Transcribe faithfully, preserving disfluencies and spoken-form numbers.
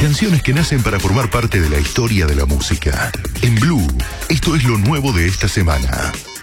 Canciones que nacen para formar parte de la historia de la música. En Blue, esto es lo nuevo de esta semana.